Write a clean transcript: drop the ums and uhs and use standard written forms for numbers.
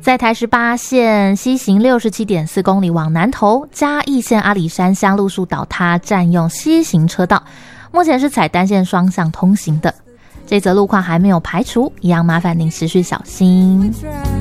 在台18线西行67.4公里往南投，嘉义县阿里山香鹿树倒塌，占用西行车道，目前是采单线双向通行的。这则路况还没有排除，一样麻烦您持续小心。